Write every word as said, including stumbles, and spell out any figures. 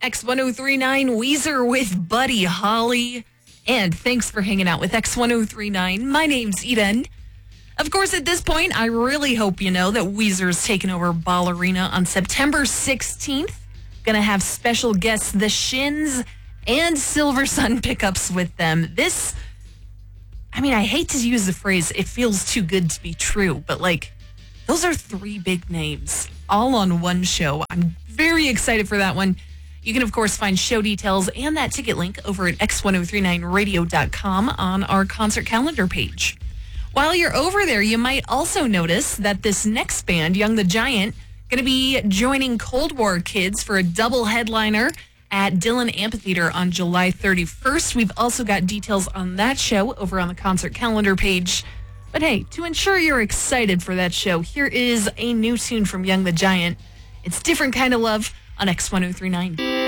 X ten thirty-nine, Weezer with Buddy Holly. And thanks for hanging out with X ten thirty-nine. My name's Eden. Of course, at this point, I really hope you know that Weezer's taking over Ball Arena on September sixteenth. Going to have special guests, The Shins and Silver Sun Pickups with them. This, I mean, I hate to use the phrase, it feels too good to be true, but like, those are three big names all on one show. I'm very excited for that one. You can, of course, find show details and that ticket link over at x ten thirty-nine radio dot com on our concert calendar page. While you're over there, you might also notice that this next band, Young the Giant, going to be joining Cold War Kids for a double headliner at Dillon Amphitheater on July thirty-first. We've also got details on that show over on the concert calendar page. But hey, to ensure you're excited for that show, here is a new tune from Young the Giant. It's Different Kind of Love on X ten thirty-nine.